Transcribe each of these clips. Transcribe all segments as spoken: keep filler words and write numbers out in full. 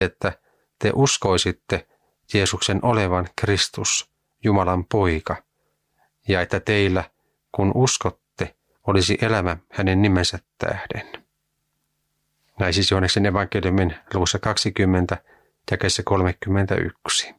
että te uskoisitte Jeesuksen olevan Kristus, Jumalan poika, ja että teillä, kun uskotte, olisi elämä hänen nimensä tähden. Näin siis Johanneksen evankeliumin luvussa kaksikymmentä, jakeessa kolmekymmentäyksi.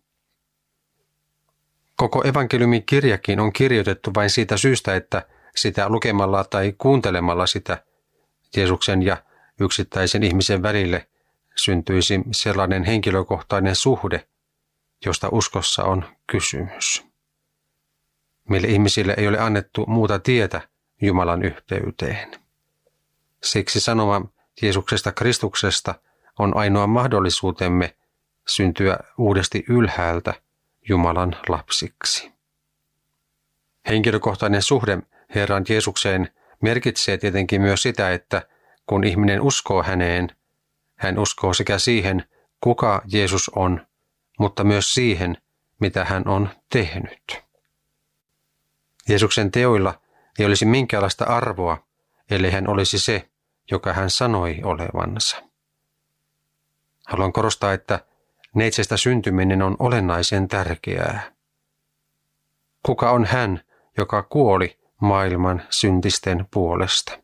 Koko evankeliumin kirjakin on kirjoitettu vain siitä syystä, että sitä lukemalla tai kuuntelemalla sitä Jeesuksen ja yksittäisen ihmisen välille syntyisi sellainen henkilökohtainen suhde, josta uskossa on kysymys. Meille ihmisille ei ole annettu muuta tietä Jumalan yhteyteen. Siksi sanoma Jeesuksesta Kristuksesta on ainoa mahdollisuutemme syntyä uudesti ylhäältä Jumalan lapsiksi. Henkilökohtainen suhde Herran Jeesukseen merkitsee tietenkin myös sitä, että kun ihminen uskoo häneen, hän uskoo sekä siihen, kuka Jeesus on, mutta myös siihen, mitä hän on tehnyt. Jeesuksen teoilla ei olisi minkäänlaista arvoa, ellei hän olisi se, joka hän sanoi olevansa. Haluan korostaa, että neitsestä syntyminen on olennaisen tärkeää. Kuka on hän, joka kuoli maailman syntisten puolesta?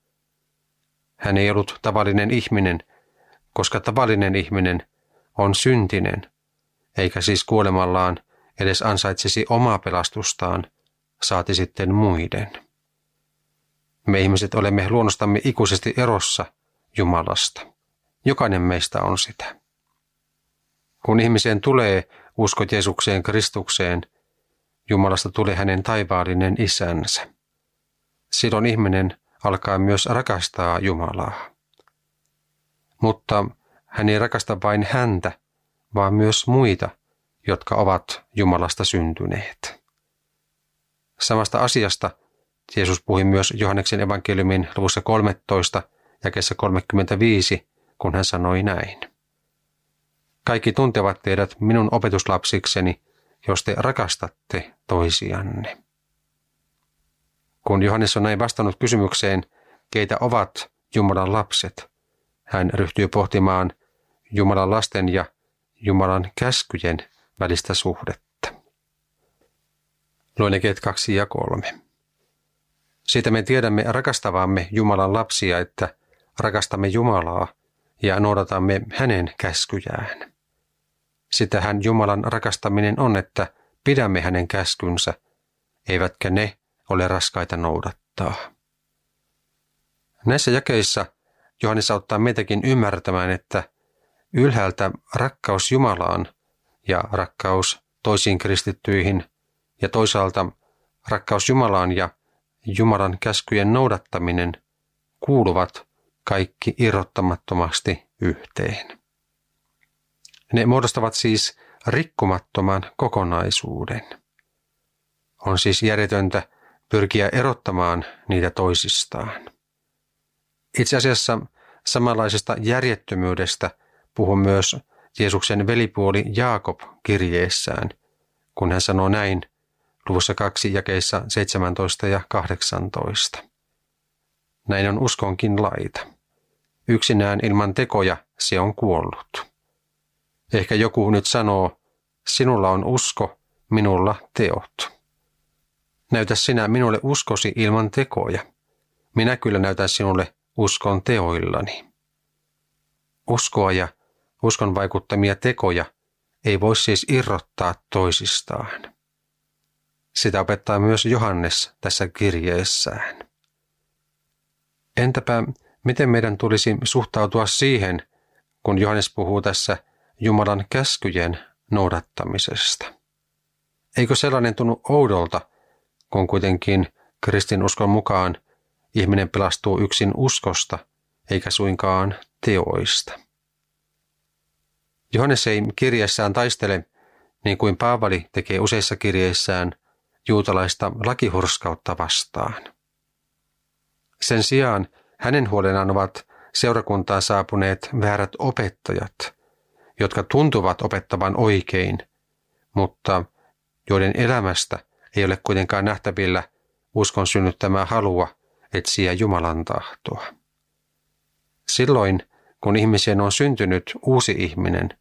Hän ei ollut tavallinen ihminen, koska tavallinen ihminen on syntinen, eikä siis kuolemallaan edes ansaitsisi omaa pelastustaan, saati sitten muiden. Me ihmiset olemme luonnostamme ikuisesti erossa Jumalasta. Jokainen meistä on sitä. Kun ihmiseen tulee usko Jeesukseen Kristukseen, Jumalasta tulee hänen taivaallinen isänsä. Silloin ihminen alkaa myös rakastaa Jumalaa. Mutta hän ei rakasta vain häntä, vaan myös muita, jotka ovat Jumalasta syntyneet. Samasta asiasta Jeesus puhui myös Johanneksen evankeliumin luvussa kolmetoista, jakeessa kolmekymmentäviisi, kun hän sanoi näin. Kaikki tuntevat teidät minun opetuslapsikseni, jos te rakastatte toisianne. Kun Johannes on näin vastannut kysymykseen, keitä ovat Jumalan lapset, hän ryhtyy pohtimaan Jumalan lasten ja Jumalan käskyjen välistä suhdetta. Luen jakeet kaksi ja kolme. Siitä me tiedämme rakastavamme Jumalan lapsia, että rakastamme Jumalaa ja noudatamme hänen käskyjään. Sitähän Jumalan rakastaminen on, että pidämme hänen käskynsä, eivätkä ne ole raskaita noudattaa. Näissä jakeissa Johannes auttaa meitäkin ymmärtämään, että ylhäältä rakkaus Jumalaan ja rakkaus toisiin kristittyihin ja toisaalta rakkaus Jumalaan ja Jumalan käskyjen noudattaminen kuuluvat kaikki irrottamattomasti yhteen. Ne muodostavat siis rikkumattoman kokonaisuuden. On siis järjetöntä pyrkiä erottamaan niitä toisistaan. Itse asiassa samanlaisesta järjettömyydestä puhuu myös Jeesuksen velipuoli Jaakob kirjeessään, kun hän sanoo näin luvussa kaksi jakeissa seitsemäntoista ja kahdeksantoista. Näin on uskonkin laita. Yksinään ilman tekoja se on kuollut. Ehkä joku nyt sanoo, sinulla on usko, minulla teot. Näytä sinä minulle uskosi ilman tekoja. Minä kyllä näytän sinulle uskon teoillani. Uskoa ja uskon vaikuttamia tekoja ei voi siis irrottaa toisistaan. Sitä opettaa myös Johannes tässä kirjeessään. Entäpä miten meidän tulisi suhtautua siihen, kun Johannes puhuu tässä Jumalan käskyjen noudattamisesta? Eikö sellainen tunnu oudolta, kun kuitenkin kristinuskon mukaan ihminen pelastuu yksin uskosta, eikä suinkaan teoista? Johannes ei kirjeessään taistele, niin kuin Paavali tekee useissa kirjeissään, juutalaista lakihurskautta vastaan. Sen sijaan hänen huolenaan ovat seurakuntaan saapuneet väärät opettajat, jotka tuntuvat opettavan oikein, mutta joiden elämästä ei ole kuitenkaan nähtävillä uskon synnyttämää halua etsiä Jumalan tahtoa. Silloin, kun ihmiseen on syntynyt uusi ihminen,